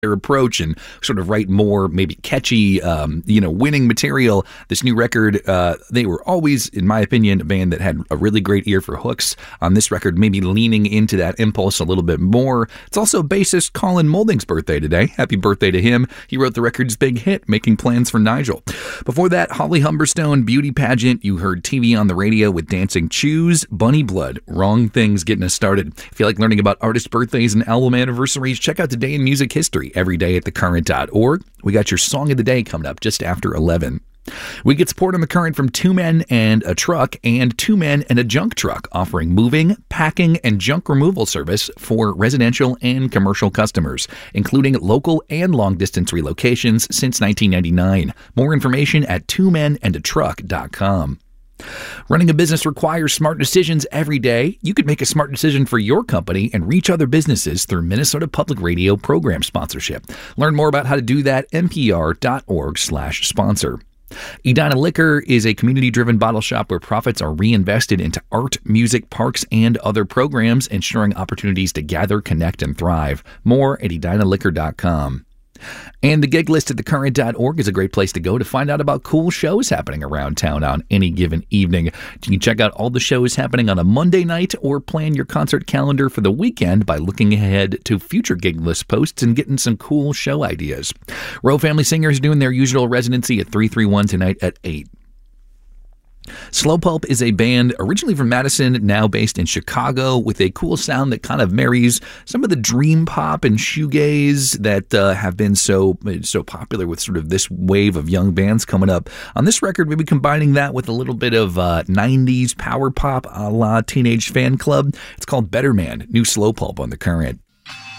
their approach and sort of write more maybe catchy, winning material. This new record, they were always, in my opinion, a band that had a really great ear for hooks. On this record, maybe leaning into that impulse a little bit more. It's also bassist Colin Moulding's birthday today. Happy birthday to him. He wrote the record's big hit, Making Plans for Nigel. Before that, Holly Humberstone, Beauty Pageant. You heard TV on the Radio with Dancing Choose, Bunny Blood, Wrong Things getting us started. If you like learning about artist birthdays and album anniversaries, check out Today in Music History every day at thecurrent.org. We got your Song of the Day coming up just after 11. We get support on The Current from Two Men and a Truck and Two Men and a Junk Truck, offering moving, packing, and junk removal service for residential and commercial customers, including local and long-distance relocations since 1999. More information at twomenandatruck.com. Running a business requires smart decisions every day. You could make a smart decision for your company and reach other businesses through Minnesota Public Radio program sponsorship. Learn more about how to do that, npr.org/sponsor. Edina Liquor is a community-driven bottle shop where profits are reinvested into art, music, parks, and other programs, ensuring opportunities to gather, connect, and thrive. More at edinaliquor.com. And the gig list at thecurrent.org is a great place to go to find out about cool shows happening around town on any given evening. You can check out all the shows happening on a Monday night or plan your concert calendar for the weekend by looking ahead to future gig list posts and getting some cool show ideas. Rowe Family Singers doing their usual residency at 331 tonight at 8. Slow Pulp is a band originally from Madison, now based in Chicago, with a cool sound that kind of marries some of the dream pop and shoegaze that have been so popular with sort of this wave of young bands coming up. On this record, maybe combining that with a little bit of 90s power pop a la Teenage Fan Club. It's called Better Man, new Slow Pulp on The Current.